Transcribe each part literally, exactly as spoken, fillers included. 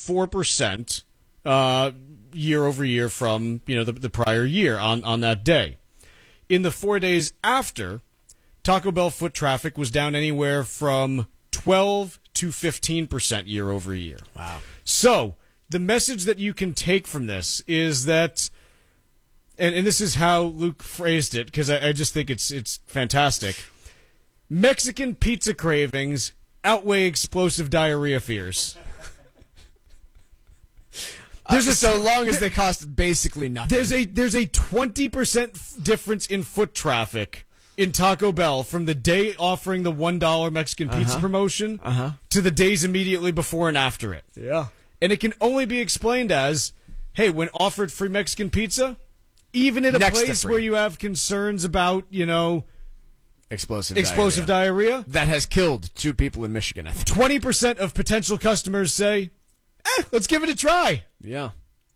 four percent uh, year over year from you know the, the prior year on, on that day. In the four days after, Taco Bell foot traffic was down anywhere from twelve to fifteen percent year over year. Wow. So the message that you can take from this is that, and, and this is how Luke phrased it, because I, I just think it's it's fantastic. Mexican pizza cravings outweigh explosive diarrhea fears. There's uh, a, so long as they cost basically nothing. There's a there's a twenty percent difference in foot traffic in Taco Bell from the day offering the one dollar Mexican pizza uh-huh. promotion uh-huh. to the days immediately before and after it. Yeah. And it can only be explained as, hey, when offered free Mexican pizza, even in a Next place where you have concerns about, you know, explosive explosive diarrhea, diarrhea that has killed two people in Michigan, I think. twenty percent of potential customers say, eh, let's give it a try. Yeah.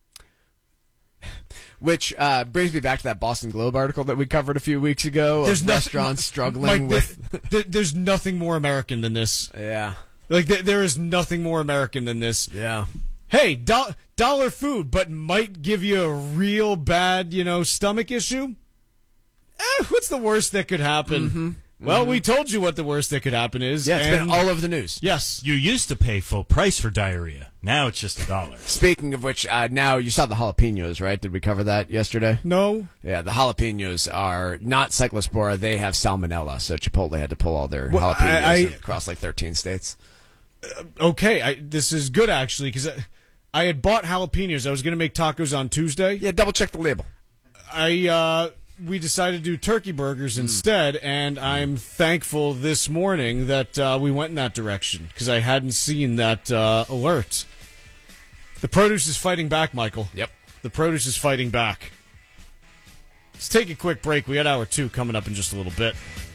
Which uh, brings me back to that Boston Globe article that we covered a few weeks ago. There's of nothing, restaurants struggling Mike, with. There, there, there's nothing more American than this. Yeah. Like there, there is nothing more American than this. Yeah. Hey, do- dollar food, but might give you a real bad, you know, stomach issue. Eh, what's the worst that could happen? Mm-hmm. Well, mm-hmm. we told you what the worst that could happen is. Yeah, it's and been all over the news. Yes. You used to pay full price for diarrhea. Now it's just a dollar. Speaking of which, uh, now you saw the jalapenos, right? Did we cover that yesterday? No. Yeah, the jalapenos are not cyclospora. They have salmonella, so Chipotle had to pull all their well, jalapenos I, I, across like thirteen states. Uh, okay, I, this is good, actually, because I, I had bought jalapenos. I was going to make tacos on Tuesday. Yeah, double check the label. I... Uh, we decided to do turkey burgers instead, and I'm thankful this morning that uh, we went in that direction because I hadn't seen that uh, alert. The produce is fighting back, Michael. Yep. The produce is fighting back. Let's take a quick break. We got hour two coming up in just a little bit.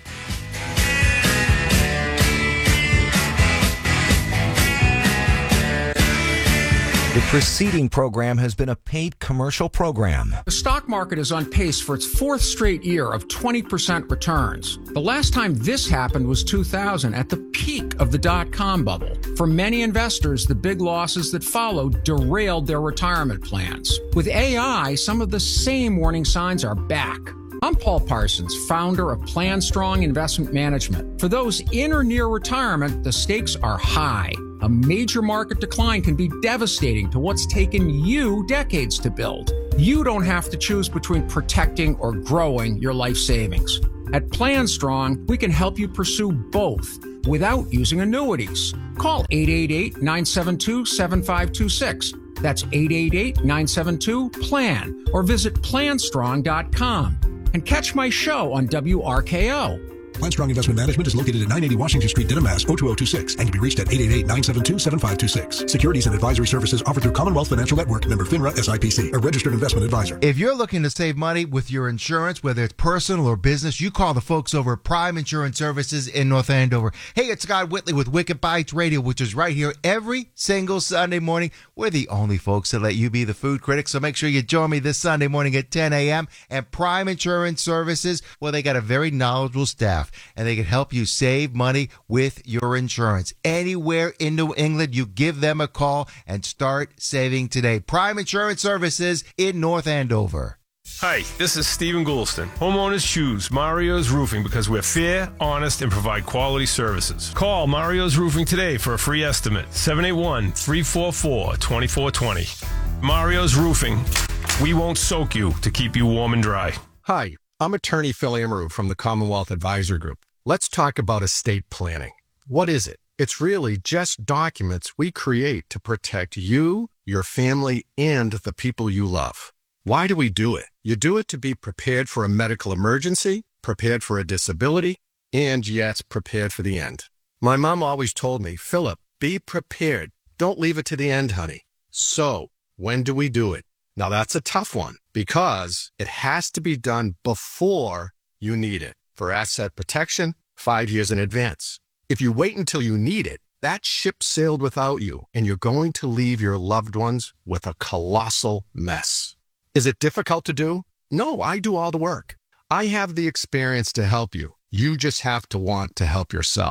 The preceding program has been a paid commercial program. The stock market is on pace for its fourth straight year of twenty percent returns. The last time this happened was two thousand, at the peak of the dot-com bubble. For many investors, the big losses that followed derailed their retirement plans. With A I, some of the same warning signs are back. I'm Paul Parsons, founder of Plan Strong Investment Management. For those in or near retirement, the stakes are high. A major market decline can be devastating to what's taken you decades to build. You don't have to choose between protecting or growing your life savings. At Plan Strong, we can help you pursue both without using annuities. Call eight eight eight, nine seven two, seven five two six. That's eight eight eight, nine seven two, PLAN, or visit plan strong dot com. And catch my show on W R K O. Plan Strong Investment Management is located at nine eighty Washington Street, Dedham, Mass. oh two oh two six, and can be reached at eight eight eight, nine seven two, seven five two six. Securities and advisory services offered through Commonwealth Financial Network, member FINRA S I P C, a registered investment advisor. If you're looking to save money with your insurance, whether it's personal or business, you call the folks over at Prime Insurance Services in North Andover. Hey, it's Scott Whitley with Wicked Bites Radio, which is right here every single Sunday morning. We're the only folks that let you be the food critic, so make sure you join me this Sunday morning at ten a.m. at Prime Insurance Services. Well, they got a very knowledgeable staff, and they can help you save money with your insurance. Anywhere in New England, you give them a call and start saving today. Prime Insurance Services in North Andover. Hi, this is Stephen Goulston. Homeowners choose Mario's Roofing because we're fair, honest, and provide quality services. Call Mario's Roofing today for a free estimate. seven eight one, three four four, two four two zero. Mario's Roofing. We won't soak you to keep you warm and dry. Hi, I'm attorney Phil Amaru from the Commonwealth Advisor Group. Let's talk about estate planning. What is it? It's really just documents we create to protect you, your family, and the people you love. Why do we do it? You do it to be prepared for a medical emergency, prepared for a disability, and yes, prepared for the end. My mom always told me, Philip, be prepared. Don't leave it to the end, honey. So, when do we do it? Now that's a tough one because it has to be done before you need it. For asset protection, five years in advance. If you wait until you need it, that ship sailed without you, and you're going to leave your loved ones with a colossal mess. Is it difficult to do? No, I do all the work. I have the experience to help you. You just have to want to help yourself.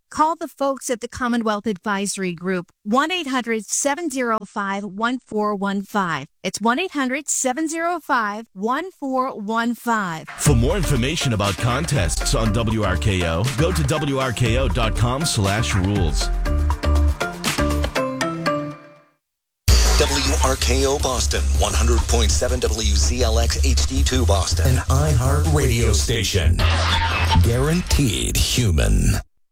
Call the folks at the Commonwealth Advisory Group, one eight hundred seven oh five one four one five. It's one eight hundred seven oh five one four one five. For more information about contests on W R K O, go to W R K O dot com slash rules. W R K O Boston, one hundred point seven W Z L X H D two Boston. An iHeart radio station. Guaranteed human.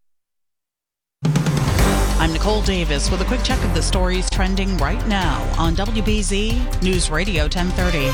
I'm Nicole Davis with a quick check of the stories trending right now on W B Z News Radio ten thirty.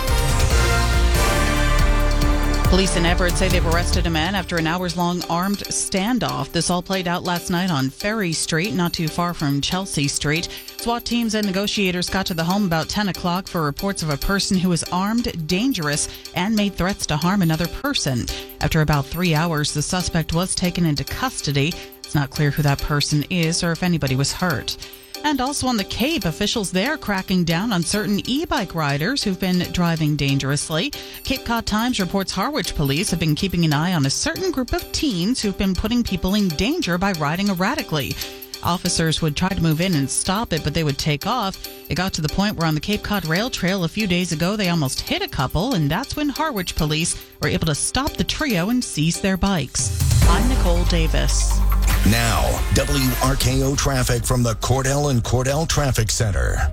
Police in Everett say they've arrested a man after an hours-long armed standoff. This all played out last night on Ferry Street, not too far from Chelsea Street. SWAT teams and negotiators got to the home about ten o'clock for reports of a person who was armed, dangerous, and made threats to harm another person. After about three hours, the suspect was taken into custody. It's not clear who that person is or if anybody was hurt. And also on the Cape, officials there cracking down on certain e-bike riders who've been driving dangerously. Cape Cod Times reports Harwich police have been keeping an eye on a certain group of teens who've been putting people in danger by riding erratically. Officers would try to move in and stop it, but they would take off. It got to the point where on the Cape Cod Rail Trail a few days ago, they almost hit a couple, and that's when Harwich police were able to stop the trio and seize their bikes. I'm Nicole Davis. Now, W R K O traffic from the Cordell and Cordell Traffic Center.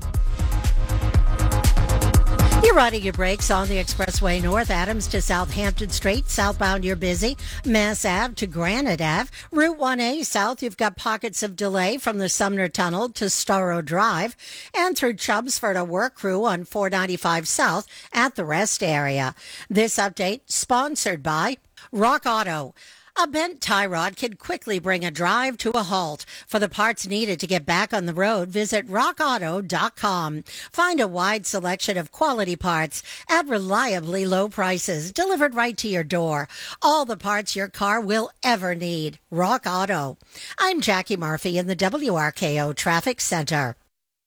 You're riding your brakes on the Expressway North, Adams to Southampton Street. Southbound, you're busy. Mass Ave to Granite Ave. Route one A South, you've got pockets of delay from the Sumner Tunnel to Storrow Drive. And through Chelmsford, a work crew on four ninety-five South at the rest area. This update sponsored by Rock Auto. A bent tie rod can quickly bring a drive to a halt. For the parts needed to get back on the road, visit rock auto dot com. Find a wide selection of quality parts at reliably low prices, delivered right to your door. All the parts your car will ever need. Rock Auto. I'm Jackie Murphy in the W R K O Traffic Center.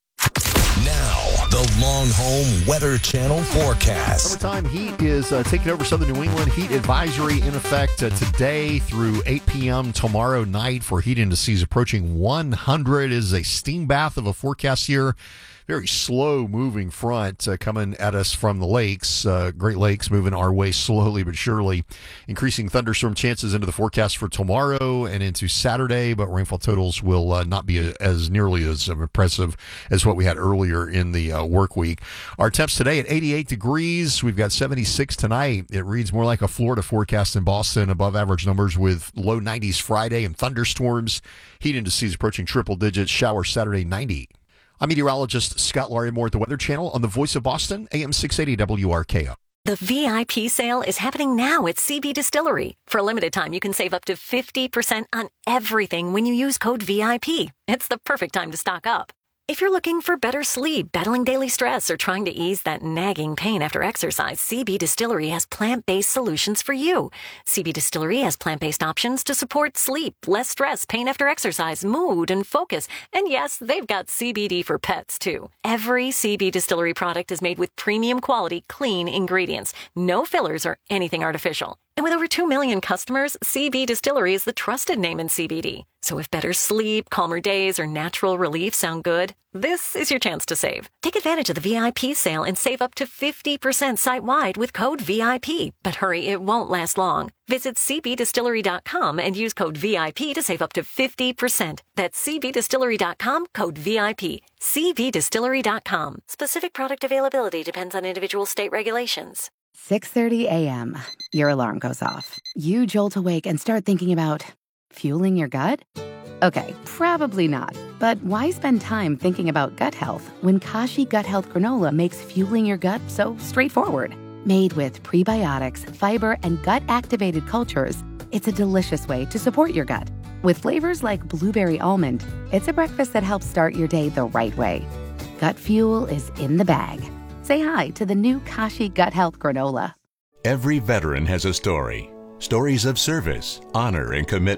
Now, the Long Home Weather Channel forecast. Summertime heat is uh, taking over southern New England. Heat advisory in effect uh, today through eight p.m. tomorrow night for heat indices approaching one hundred. Is a steam bath of a forecast here. Very slow moving front uh, coming at us from the lakes. Uh, Great Lakes moving our way slowly but surely. Increasing thunderstorm chances into the forecast for tomorrow and into Saturday, but rainfall totals will uh, not be a, as nearly as impressive as what we had earlier in the uh, work week. Our temps today at eighty-eight degrees. We've got seventy-six tonight. It reads more like a Florida forecast in Boston. Above average numbers with low nineties Friday and thunderstorms. Heat indices approaching triple digits. Shower Saturday, ninety. I'm meteorologist Scott Larimore at the Weather Channel on the Voice of Boston, A M six eighty W R K O. The V I P sale is happening now at C B Distillery. For a limited time, you can save up to fifty percent on everything when you use code V I P. It's the perfect time to stock up. If you're looking for better sleep, battling daily stress, or trying to ease that nagging pain after exercise, C B Distillery has plant-based solutions for you. C B Distillery has plant-based options to support sleep, less stress, pain after exercise, mood, and focus. And yes, they've got C B D for pets, too. Every C B Distillery product is made with premium quality, clean ingredients. No fillers or anything artificial. And with over two million customers, C B Distillery is the trusted name in C B D. So if better sleep, calmer days, or natural relief sound good, this is your chance to save. Take advantage of the V I P sale and save up to fifty percent site-wide with code V I P. But hurry, it won't last long. Visit c b distillery dot com and use code V I P to save up to fifty percent. That's c b distillery dot com, code V I P. c b distillery dot com. Specific product availability depends on individual state regulations. six thirty a.m. Your alarm goes off. You jolt awake and start thinking about fueling your gut? Okay, probably not. But why spend time thinking about gut health when Kashi Gut Health Granola makes fueling your gut so straightforward? Made with prebiotics, fiber, and gut-activated cultures, it's a delicious way to support your gut. With flavors like blueberry almond, it's a breakfast that helps start your day the right way. Gut fuel is in the bag. Say hi to the new Kashi Gut Health Granola. Every veteran has a story. Stories of service, honor, and commitment.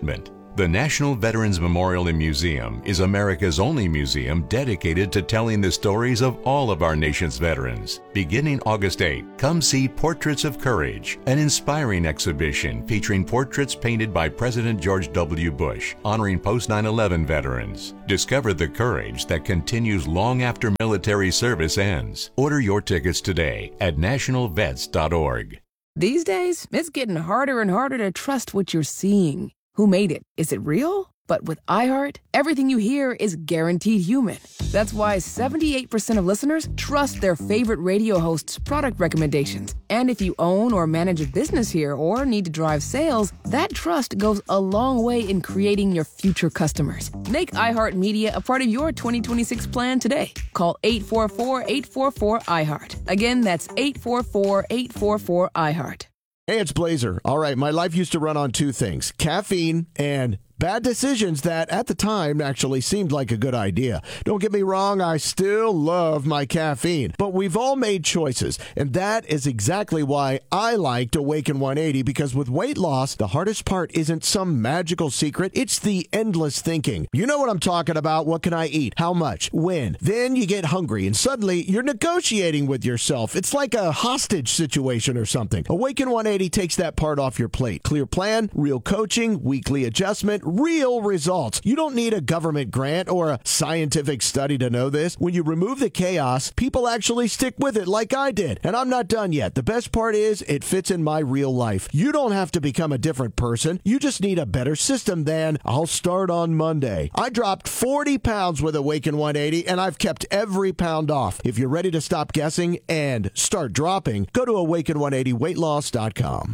The National Veterans Memorial and Museum is America's only museum dedicated to telling the stories of all of our nation's veterans. Beginning August eighth, come see Portraits of Courage, an inspiring exhibition featuring portraits painted by President George W. Bush, honoring post nine eleven veterans. Discover the courage that continues long after military service ends. Order your tickets today at national vets dot org. These days, it's getting harder and harder to trust what you're seeing. Who made it? Is it real? But with iHeart, everything you hear is guaranteed human. That's why seventy-eight percent of listeners trust their favorite radio host's product recommendations. And if you own or manage a business here or need to drive sales, that trust goes a long way in creating your future customers. Make iHeartMedia a part of your twenty twenty-six plan today. Call eight four four, eight four four, iHeart. Again, that's eight four four, eight four four, iHeart. Hey, it's Blazer. All right, my life used to run on two things, caffeine and bad decisions that, at the time, actually seemed like a good idea. Don't get me wrong, I still love my caffeine. But we've all made choices, and that is exactly why I liked Awaken one eighty, because with weight loss, the hardest part isn't some magical secret, it's the endless thinking. You know what I'm talking about. What can I eat? How much? When? Then you get hungry, and suddenly you're negotiating with yourself. It's like a hostage situation or something. Awaken one eighty takes that part off your plate. Clear plan, real coaching, weekly adjustment, real results. You don't need a government grant or a scientific study to know this. When you remove the chaos, people actually stick with it like I did. And I'm not done yet. The best part is it fits in my real life. You don't have to become a different person. You just need a better system than I'll start on Monday. I dropped forty pounds with Awaken one eighty, and I've kept every pound off. If you're ready to stop guessing and start dropping, go to awaken one eighty weight loss dot com.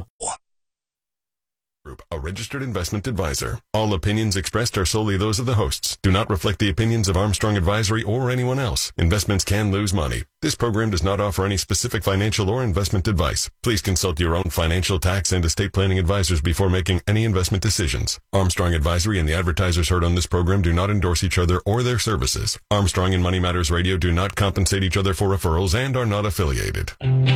Group, a registered investment advisor. All opinions expressed are solely those of the hosts. Do not reflect the opinions of Armstrong Advisory or anyone else. Investments can lose money. This program does not offer any specific financial or investment advice. Please consult your own financial, tax, and estate planning advisors before making any investment decisions. Armstrong Advisory and the advertisers heard on this program do not endorse each other or their services. Armstrong and Money Matters Radio do not compensate each other for referrals and are not affiliated.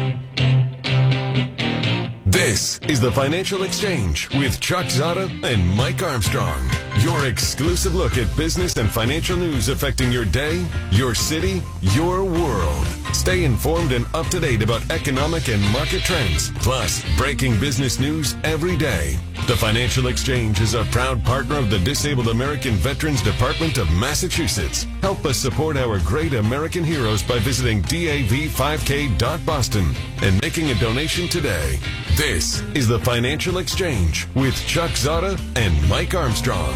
This is the Financial Exchange with Chuck Zada and Mike Armstrong. Your exclusive look at business and financial news affecting your day, your city, your world. Stay informed and up to date about economic and market trends, plus breaking business news every day. The Financial Exchange is a proud partner of the Disabled American Veterans Department of Massachusetts. Help us support our great American heroes by visiting D A V five K dot Boston and making a donation today. This is the Financial Exchange with Chuck Zada and Mike Armstrong.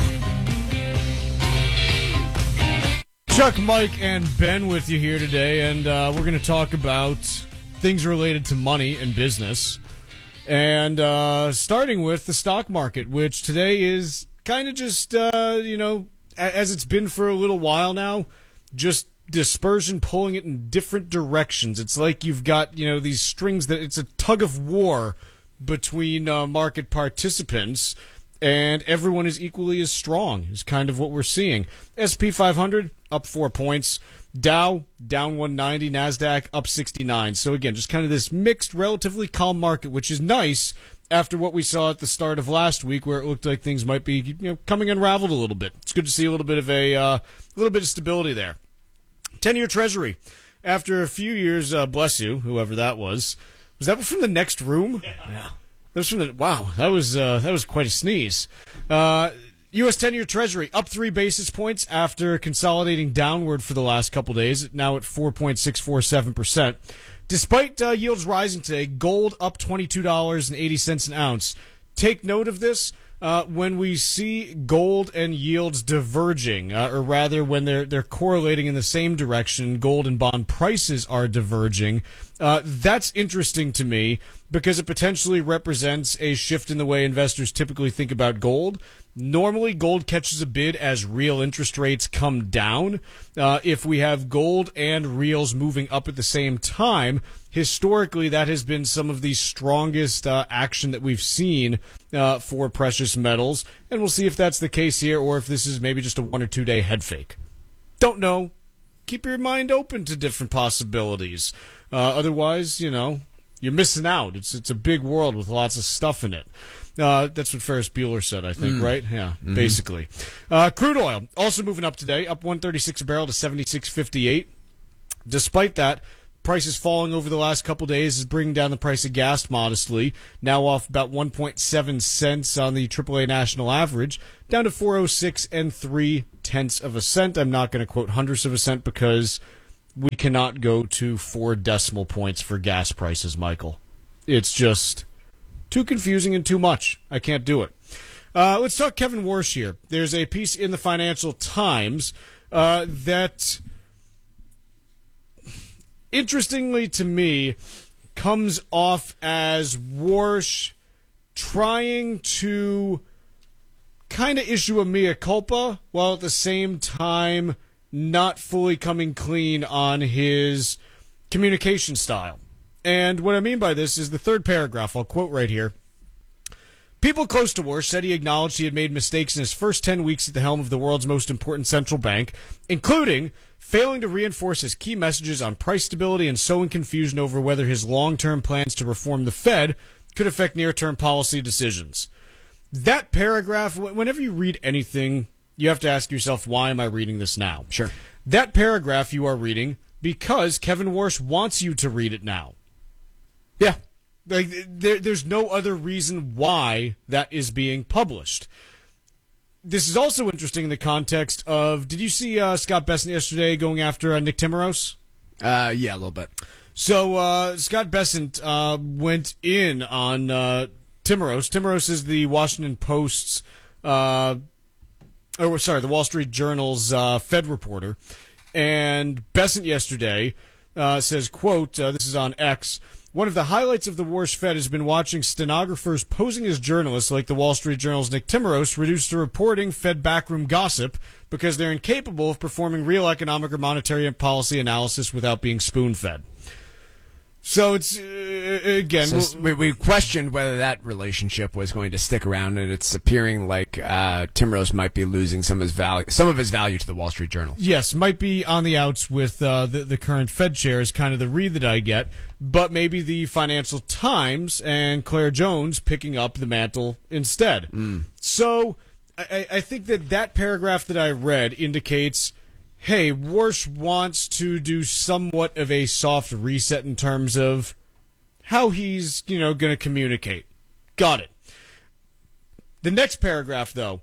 Chuck, Mike, and Ben with you here today, and uh, we're going to talk about things related to money and business. And uh, starting with the stock market, which today is kind of just, uh, you know, as it's been for a little while now, just dispersion pulling it in different directions. It's like you've got, you know, these strings that it's a tug of war between uh, market participants, and everyone is equally as strong, is kind of what we're seeing. S and P five hundred up four points. Dow down one ninety. NASDAQ up sixty-nine. So again, just kind of this mixed, relatively calm market, which is nice after what we saw at the start of last week, where it looked like things might be, you know, coming unraveled a little bit. It's good to see a little bit of a uh, little bit of stability there. ten-year Treasury, after a few years, uh, bless you, whoever that was. Was that from the next room? Yeah. yeah. That was from the, wow, that was uh, that was quite a sneeze. Uh, U S ten-year Treasury up three basis points after consolidating downward for the last couple days, now at four point six four seven percent. Despite uh, yields rising today, gold up twenty-two dollars and eighty cents an ounce. Take note of this. Uh, when we see gold and yields diverging, uh, or rather when they're they're correlating in the same direction, gold and bond prices are diverging, uh, that's interesting to me because it potentially represents a shift in the way investors typically think about gold. Normally, gold catches a bid as real interest rates come down. Uh, if we have gold and reals moving up at the same time, historically, that has been some of the strongest uh, action that we've seen uh, for precious metals. And we'll see if that's the case here or if this is maybe just a one or two day head fake. Don't know. Keep your mind open to different possibilities. Uh, otherwise, you know, you're missing out. It's it's a big world with lots of stuff in it. Uh, that's what Ferris Bueller said, I think, Mm. right? Yeah, Mhm. basically. Uh, crude oil also moving up today, up one thirty-six a barrel to seventy-six fifty-eight. Despite that, prices falling over the last couple days is bringing down the price of gas modestly, now off about one point seven cents on the triple A national average, down to four oh six and three tenths of a cent. I'm not going to quote hundredths of a cent because we cannot go to four decimal points for gas prices, Michael. It's just too confusing and too much. I can't do it. Uh, let's talk Kevin Warsh here. There's a piece in the Financial Times uh, that, interestingly to me, comes off as Warsh trying to kind of issue a mea culpa while at the same time not fully coming clean on his communication style. And what I mean by this is the third paragraph. I'll quote right here. People close to Warsh said he acknowledged he had made mistakes in his first ten weeks at the helm of the world's most important central bank, including failing to reinforce his key messages on price stability and sowing confusion over whether his long-term plans to reform the Fed could affect near-term policy decisions. That paragraph, whenever you read anything, you have to ask yourself, why am I reading this now? Sure. That paragraph you are reading because Kevin Warsh wants you to read it now. Yeah. Like there, there's no other reason why that is being published. This is also interesting in the context of, did you see uh, Scott Bessent yesterday going after uh, Nick Timiraos? Uh, yeah, a little bit. So uh, Scott Bessent uh, went in on uh, Timiraos. Timiraos is the Washington Post's, uh, or sorry, the Wall Street Journal's uh, Fed reporter. And Bessent yesterday uh, says, quote, uh, this is on X, one of the highlights of the Warsh Fed has been watching stenographers posing as journalists like the Wall Street Journal's Nick Timiraos reduced to reporting Fed backroom gossip because they're incapable of performing real economic or monetary policy analysis without being spoon-fed. So it's, uh, again... So we, we questioned whether that relationship was going to stick around, and it's appearing like uh, Timiraos might be losing some of his value, some of his value to the Wall Street Journal. Yes, might be on the outs with uh, the, the current Fed chair is kind of the read that I get, but maybe the Financial Times and Claire Jones picking up the mantle instead. Mm. So I, I think that that paragraph that I read indicates... hey, Warsh wants to do somewhat of a soft reset in terms of how he's, you know, going to communicate. Got it. The next paragraph, though.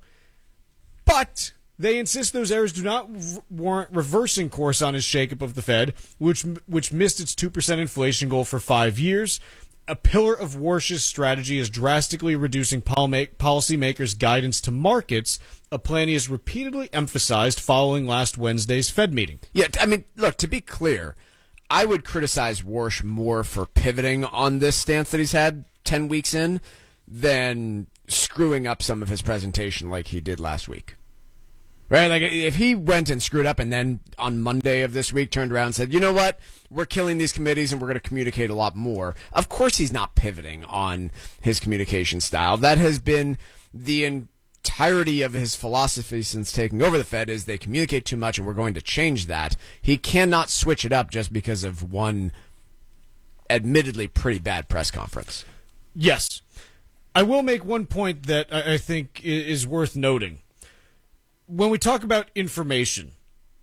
But they insist those errors do not warrant reversing course on his shakeup of the Fed, which which missed its two percent inflation goal for five years. A pillar of Warsh's strategy is drastically reducing policymakers' guidance to markets, a plan he has repeatedly emphasized following last Wednesday's Fed meeting. Yeah, I mean, look, to be clear, I would criticize Warsh more for pivoting on this stance that he's had ten weeks in than screwing up some of his presentation like he did last week. Right? Like, if he went and screwed up and then on Monday of this week turned around and said, you know what, we're killing these committees and we're going to communicate a lot more. Of course he's not pivoting on his communication style. That has been the entirety of his philosophy since taking over the Fed is they communicate too much and we're going to change that. He cannot switch it up just because of one admittedly pretty bad press conference. Yes. I will make one point that I think is worth noting. When we talk about information,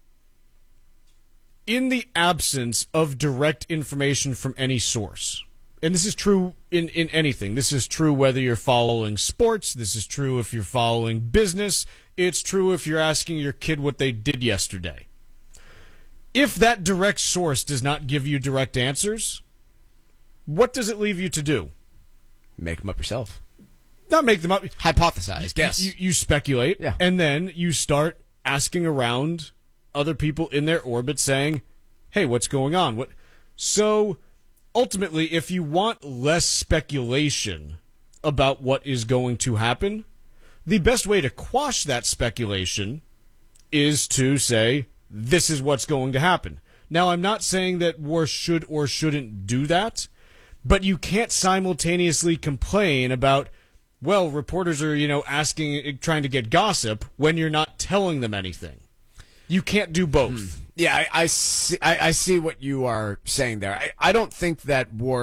in the absence of direct information from any source, and this is true in, in anything, this is true whether you're following sports, this is true if you're following business, it's true if you're asking your kid what they did yesterday. If that direct source does not give you direct answers, what does it leave you to do? Make them up yourself. Not make them up. Hypothesize, guess. You, you speculate, yeah. And then you start asking around other people in their orbit saying, hey, what's going on? What? So, ultimately, if you want less speculation about what is going to happen, the best way to quash that speculation is to say, this is what's going to happen. Now, I'm not saying that Warsh should or shouldn't do that, but you can't simultaneously complain about, well, reporters are, you know, asking, trying to get gossip when you're not telling them anything. You can't do both. Mm. Yeah, I, I, see, I, I see what you are saying there. I, I don't think that Warsh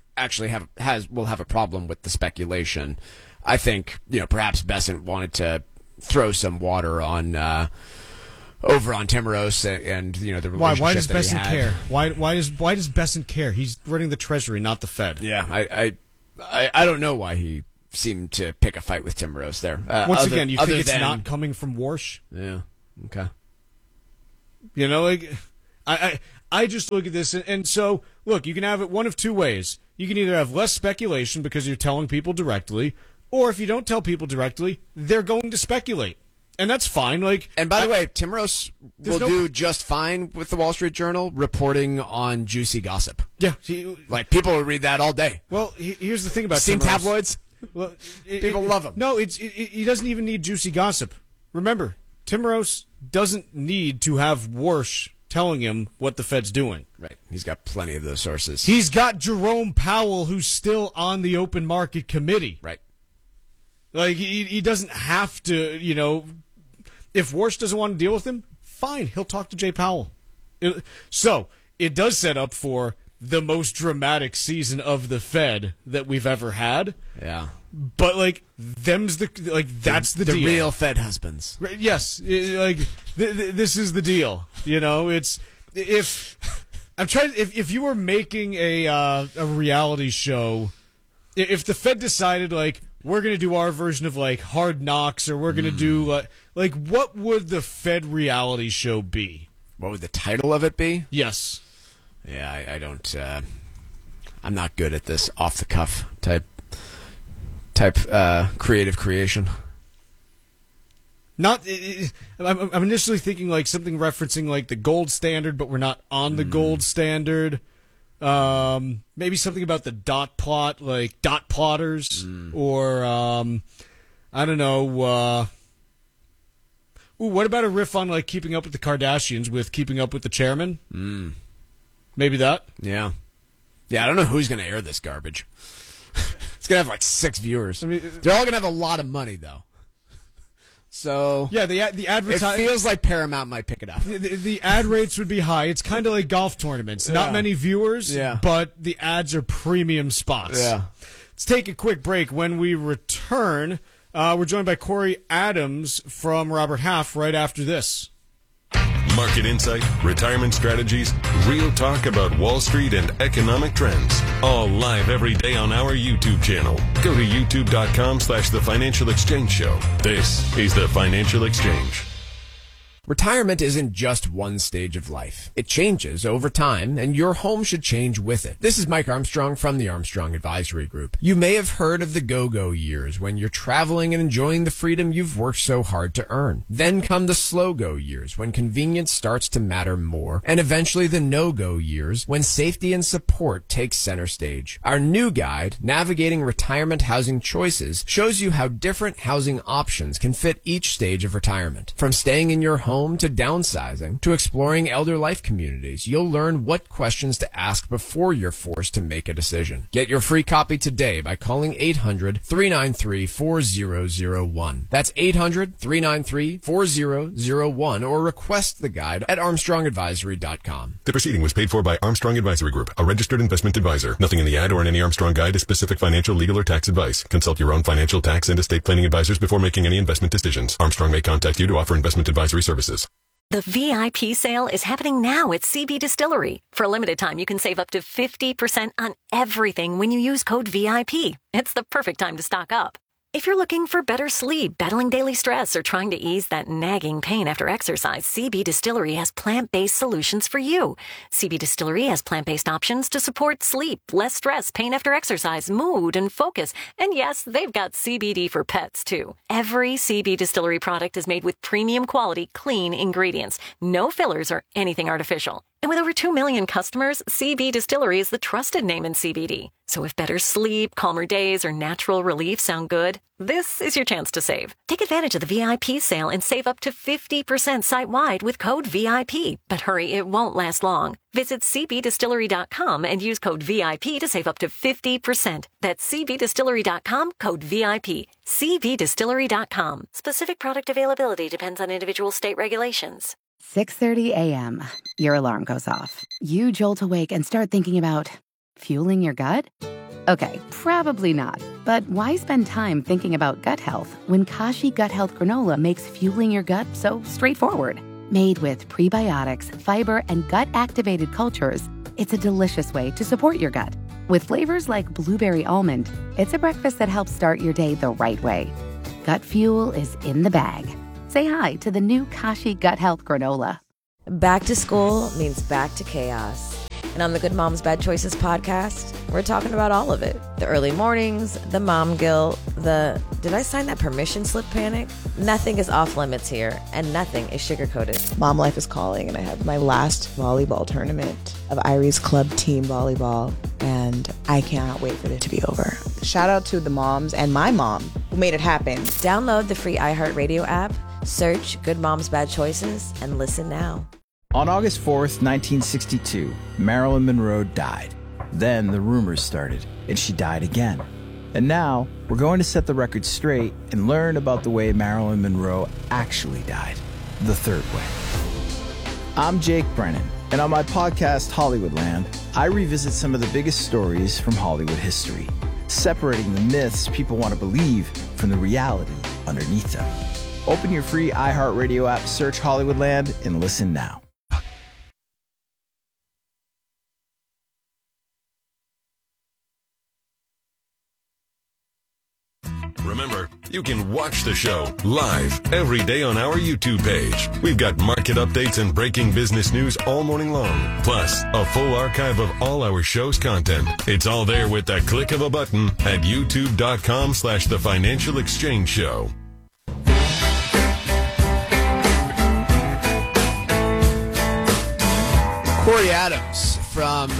actually have has will have a problem with the speculation. I think, you know, perhaps Besant wanted to throw some water on uh, over on Timros and, and you know the Why? relationship Why does that he Besant had. care? Why? Why does Why does Besant care? He's running the Treasury, not the Fed. Yeah, I I, I, I don't know why he seemed to pick a fight with Timros there. Uh, Once other, again, you other think it's than, not coming from Warsh? Yeah. Okay. You know, like I, I, I just look at this, and, and so look, you can have it one of two ways. You can either have less speculation because you're telling people directly, or if you don't tell people directly, they're going to speculate, and that's fine. Like, and by the I, way, Timros will no, do just fine with the Wall Street Journal reporting on juicy gossip. Yeah, he, like people will read that all day. Well, he, here's the thing about Seen Timros. tabloids. Well, it, people it, love him. No, it's it, he doesn't even need juicy gossip. Remember, Timros doesn't need to have Warsh telling him what the Fed's doing. Right. He's got plenty of those sources. He's got Jerome Powell, who's still on the open market committee. Right. Like, he, he doesn't have to, you know, if Warsh doesn't want to deal with him, fine, he'll talk to Jay Powell. It, so, it does set up for the most dramatic season of the Fed that we've ever had. Yeah. But, like, them's the, like, that's the, the deal. real Fed husbands. Right, yes. It, like, th- th- this is the deal. You know, it's, if, I'm trying, if, if you were making a, uh, a reality show, if the Fed decided, like, we're going to do our version of, like, Hard Knocks, or we're going to mm. do, like, like, what would the Fed reality show be? What would the title of it be? Yes. Yeah, I, I don't, uh, I'm not good at this off-the-cuff type type uh, creative creation. Not, it, I'm, I'm initially thinking like something referencing like the gold standard, but we're not on the mm. gold standard. Um, maybe something about the dot plot, like dot plotters, mm. or um, I don't know. Uh, ooh, what about a riff on like Keeping Up with the Kardashians with Keeping Up with the Chairman? Mm. Maybe that. Yeah, yeah. I don't know who's going to air this garbage. It's going to have like six viewers. I mean, they're all going to have a lot of money, though. So yeah, the the advertising. It feels like Paramount might pick it up. The, the, the ad rates would be high. It's kind of like golf tournaments. Yeah. Not many viewers, yeah. but the ads are premium spots. Yeah. Let's take a quick break. When we return, uh, we're joined by Corey Adams from Robert Half right after this. Market insight, retirement strategies, real talk about Wall Street and economic trends. All live every day on our YouTube channel. Go to youtube.com slash The Financial Exchange Show. This is The Financial Exchange. Retirement isn't just one stage of life. It changes over time, and your home should change with it. This is Mike Armstrong from the Armstrong Advisory Group. You may have heard of the go-go years when you're traveling and enjoying the freedom you've worked so hard to earn. Then come the slow-go years when convenience starts to matter more, and eventually the no-go years when safety and support take center stage. Our new guide, Navigating Retirement Housing Choices, shows you how different housing options can fit each stage of retirement. From staying in your home to downsizing to exploring elder life communities, you'll learn what questions to ask before you're forced to make a decision. Get your free copy today by calling eight hundred, three nine three, four zero zero one. That's eight hundred, three nine three, four zero zero one, or request the guide at armstrong advisory dot com. The proceeding was paid for by Armstrong Advisory Group, a registered investment advisor. Nothing in the ad or in any Armstrong guide is specific financial, legal, or tax advice. Consult your own financial, tax, and estate planning advisors before making any investment decisions. Armstrong may contact you to offer investment advisory services. The V I P sale is happening now at C B Distillery. For a limited time, you can save up to fifty percent on everything when you use code V I P. It's the perfect time to stock up. If you're looking for better sleep, battling daily stress, or trying to ease that nagging pain after exercise, C B Distillery has plant-based solutions for you. C B Distillery has plant-based options to support sleep, less stress, pain after exercise, mood, and focus. And yes, they've got C B D for pets, too. Every C B Distillery product is made with premium quality, clean ingredients. No fillers or anything artificial. And with over two million customers, C B Distillery is the trusted name in C B D. So if better sleep, calmer days, or natural relief sound good, this is your chance to save. Take advantage of the V I P sale and save up to fifty percent site-wide with code V I P. But hurry, it won't last long. Visit c b distillery dot com and use code V I P to save up to fifty percent. That's c b distillery dot com, code V I P. c b distillery dot com. Specific product availability depends on individual state regulations. six thirty a.m. Your alarm goes off. You jolt awake and start thinking about fueling your gut? Okay, probably not. But why spend time thinking about gut health when Kashi Gut Health Granola makes fueling your gut so straightforward? Made with prebiotics, fiber, and gut-activated cultures, it's a delicious way to support your gut. With flavors like blueberry almond, it's a breakfast that helps start your day the right way. Gut fuel is in the bag. Say hi to the new Kashi Gut Health Granola. Back to school means back to chaos. And on the Good Moms Bad Choices podcast, we're talking about all of it. The early mornings, the mom guilt, the did I sign that permission slip panic? Nothing is off limits here, and nothing is sugar-coated. Mom life is calling, and I have my last volleyball tournament of Irie's Club Team Volleyball, and I cannot wait for it to be over. Shout out to the moms and my mom who made it happen. Download the free iHeartRadio app, search Good Moms Bad Choices, and listen now. On August fourth, nineteen sixty-two, Marilyn Monroe died. Then the rumors started, and she died again. And now, we're going to set the record straight and learn about the way Marilyn Monroe actually died, the third way. I'm Jake Brennan, and on my podcast, Hollywoodland, I revisit some of the biggest stories from Hollywood history, separating the myths people want to believe from the reality underneath them. Open your free iHeartRadio app, search Hollywoodland, and listen now. Remember, you can watch the show live every day on our YouTube page. We've got market updates and breaking business news all morning long, plus a full archive of all our show's content. It's all there with the click of a button at youtube.com slash the Financial Exchange Show. Corey Adams from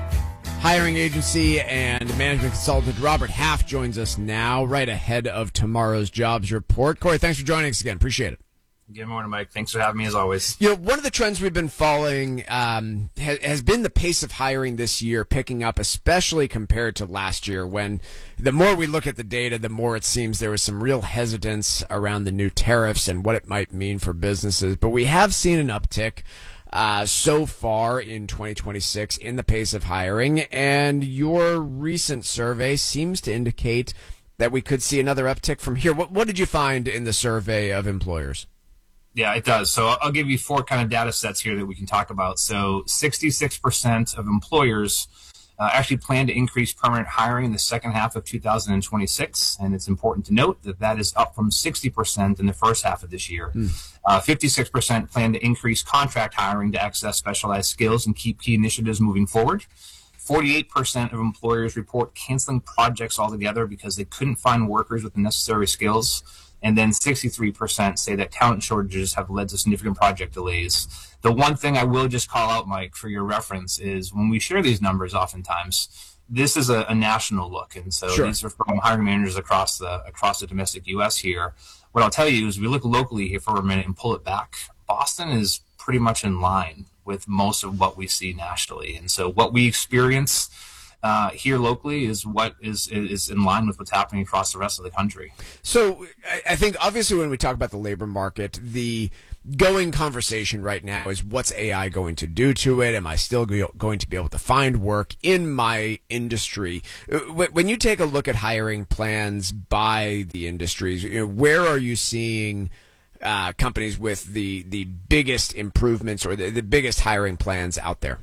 hiring agency and management consultant Robert Half joins us now, right ahead of tomorrow's jobs report. Corey, thanks for joining us again. Appreciate it. Good morning, Mike. Thanks for having me, as always. You know, one of the trends we've been following um, ha- has been the pace of hiring this year picking up, especially compared to last year, when the more we look at the data, the more it seems there was some real hesitance around the new tariffs and what it might mean for businesses. But we have seen an uptick Uh, so far in twenty twenty-six in the pace of hiring, and your recent survey seems to indicate that we could see another uptick from here. What, what did you find in the survey of employers? Yeah, it does. So I'll give you four kind of data sets here that we can talk about. So sixty-six percent of employers uh, actually plan to increase permanent hiring in the second half of two thousand twenty-six, and it's important to note that that is up from sixty percent in the first half of this year. Hmm. Uh, fifty-six percent plan to increase contract hiring to access specialized skills and keep key initiatives moving forward. forty-eight percent of employers report canceling projects altogether because they couldn't find workers with the necessary skills. And then sixty-three percent say that talent shortages have led to significant project delays. The one thing I will just call out, Mike, for your reference is when we share these numbers oftentimes, this is a, a national look. And so sure. These are from hiring managers across the across the domestic U S here. What I'll tell you is we look locally here for a minute and pull it back. Boston is pretty much in line with most of what we see nationally. And so what we experience uh, here locally is what is is in line with what's happening across the rest of the country. So I think obviously when we talk about the labor market, the going conversation right now is what's A I going to do to it? Am I still going to be able to find work in my industry? When you take a look at hiring plans by the industries, you know, where are you seeing uh, companies with the, the biggest improvements or the, the biggest hiring plans out there?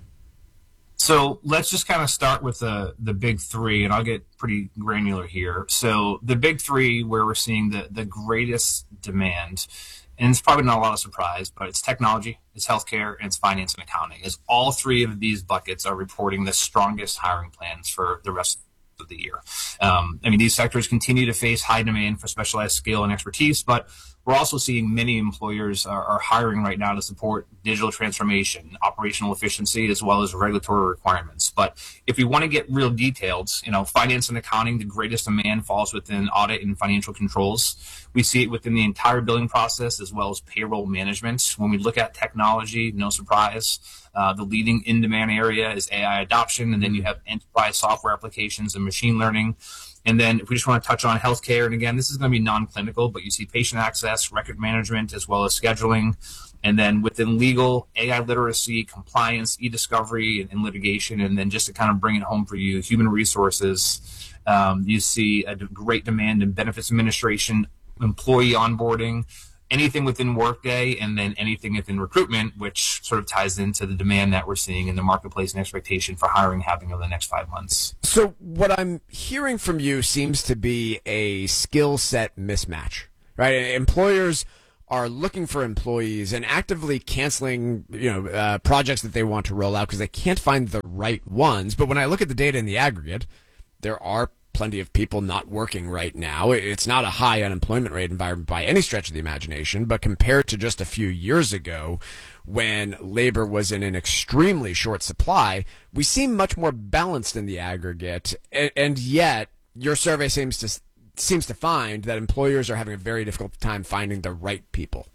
So let's just kind of start with the, the big three, and I'll get pretty granular here. So the big three where we're seeing the, the greatest demand, and it's probably not a lot of surprise, but it's technology, it's healthcare, and it's finance and accounting. As all three of these buckets are reporting the strongest hiring plans for the rest of the year. Um, I mean, these sectors continue to face high demand for specialized skill and expertise, but we're also seeing many employers are, are hiring right now to support digital transformation, operational efficiency, as well as regulatory requirements. But if we want to get real detailed, you know, finance and accounting, the greatest demand falls within audit and financial controls. We see it within the entire billing process as well as payroll management. When we look at technology, no surprise, uh, the leading in-demand area is A I adoption, and then you have enterprise software applications and machine learning. And then if we just want to touch on healthcare, and again, this is going to be non-clinical, but you see patient access, record management, as well as scheduling. And then within legal, A I literacy, compliance, e-discovery, and, and litigation. And then just to kind of bring it home for you, human resources, um, you see a great demand in benefits administration, employee onboarding, anything within Workday, and then anything within recruitment, which sort of ties into the demand that we're seeing in the marketplace and expectation for hiring happening over the next five months. So what I'm hearing from you seems to be a skill set mismatch, right? Employers are looking for employees and actively canceling, you know, uh, projects that they want to roll out because they can't find the right ones. But when I look at the data in the aggregate, there are plenty of people not working right now. It's not a high unemployment rate environment by any stretch of the imagination, but compared to just a few years ago when labor was in an extremely short supply, we seem much more balanced in the aggregate. And yet your survey seems to seems to find that employers are having a very difficult time finding the right people.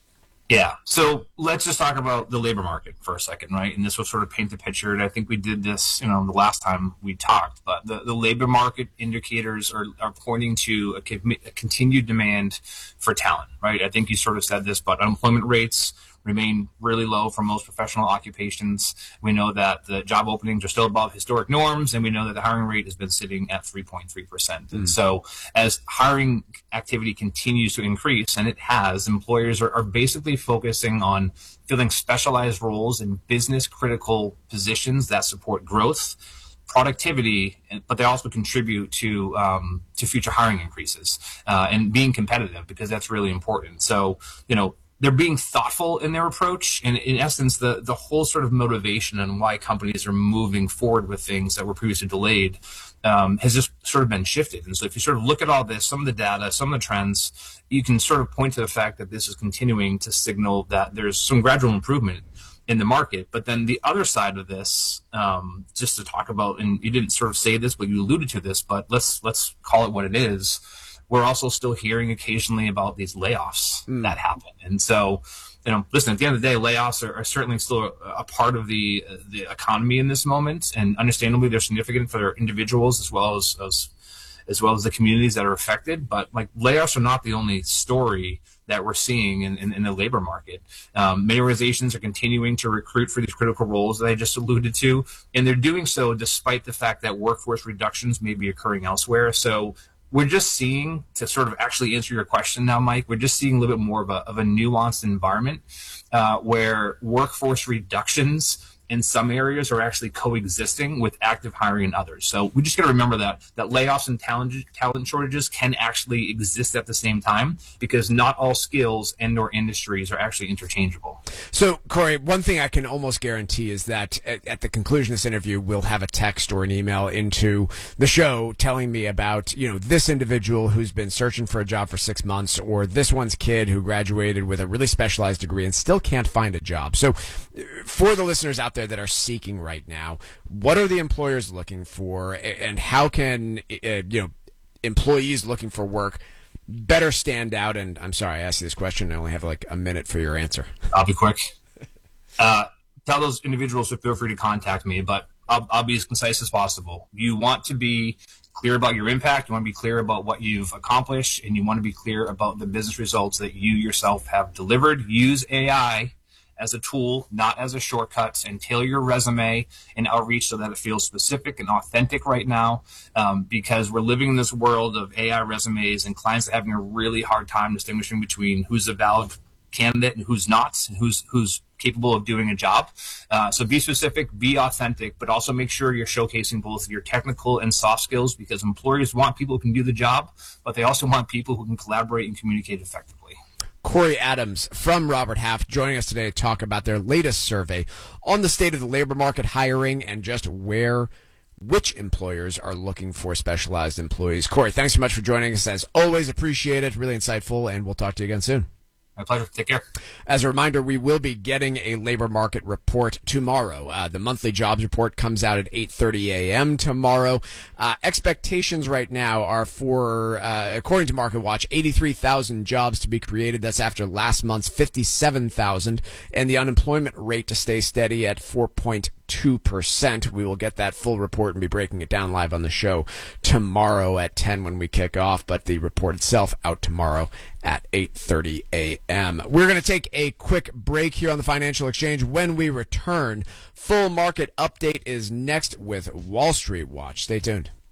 Yeah. So let's just talk about the labor market for a second, right? And this will sort of paint the picture. And I think we did this, you know, the last time we talked, but the, the labor market indicators are, are pointing to a, a continued demand for talent, right? I think you sort of said this, but unemployment rates remain really low for most professional occupations. We know that the job openings are still above historic norms, and we know that the hiring rate has been sitting at three point three percent. Mm. And so as hiring activity continues to increase, and it has, employers are, are basically focusing on filling specialized roles in business critical positions that support growth, productivity, but they also contribute to um, to future hiring increases uh, and being competitive, because that's really important. So, you know, they're being thoughtful in their approach. And in essence, the, the whole sort of motivation and why companies are moving forward with things that were previously delayed um, has just sort of been shifted. And so if you sort of look at all this, some of the data, some of the trends, you can sort of point to the fact that this is continuing to signal that there's some gradual improvement in the market. But then the other side of this, um, just to talk about, and you didn't sort of say this, but you alluded to this, but let's let's call it what it is. We're also still hearing occasionally about these layoffs mm. that happen. And so, you know, listen, at the end of the day, layoffs are, are certainly still a, a part of the uh, the economy in this moment. And understandably, they're significant for their individuals as well as, as as well as the communities that are affected. But like, layoffs are not the only story that we're seeing in, in, in the labor market. Um, many organizations are continuing to recruit for these critical roles that I just alluded to. And they're doing so despite the fact that workforce reductions may be occurring elsewhere. So we're just seeing, to sort of actually answer your question now, Mike, we're just seeing a little bit more of a, of a nuanced environment uh, where workforce reductions in some areas are actually coexisting with active hiring in others. So we just got to remember that that layoffs and talent talent shortages can actually exist at the same time, because not all skills and or industries are actually interchangeable. So, Corey, one thing I can almost guarantee is that at, at the conclusion of this interview, we'll have a text or an email into the show telling me about, you know, this individual who's been searching for a job for six months, or this one's kid who graduated with a really specialized degree and still can't find a job. So for the listeners out there that are seeking right now, what are the employers looking for, and how can uh, you know employees looking for work better stand out? And I'm sorry I asked you this question. I only have like a minute for your answer. I'll be quick. Uh, tell those individuals to feel free to contact me, but I'll, I'll be as concise as possible. You want to be clear about your impact. You want to be clear about what you've accomplished, and you want to be clear about the business results that you yourself have delivered. Use A I as a tool, not as a shortcut, and tailor your resume and outreach so that it feels specific and authentic right now, um, because we're living in this world of A I resumes, and clients are having a really hard time distinguishing between who's a valid candidate and who's not, and who's who's capable of doing a job. Uh, so be specific, be authentic, but also make sure you're showcasing both your technical and soft skills, because employers want people who can do the job, but they also want people who can collaborate and communicate effectively. Corey Adams from Robert Half joining us today to talk about their latest survey on the state of the labor market, hiring, and just where which employers are looking for specialized employees. Corey, thanks so much for joining us. As always, appreciate it. Really insightful, and we'll talk to you again soon. My pleasure. Take care. As a reminder, we will be getting a labor market report tomorrow. Uh, the monthly jobs report comes out at eight thirty a.m. tomorrow. Uh, expectations right now are for, uh, according to MarketWatch, eighty-three thousand jobs to be created. That's after last month's fifty-seven thousand, and the unemployment rate to stay steady at four point two two percent. We will get that full report and be breaking it down live on the show tomorrow at ten when we kick off, but the report itself out tomorrow at eight thirty a.m. We're going to take a quick break here on the Financial Exchange. When we return, full market update is next with Wall Street Watch. Stay tuned.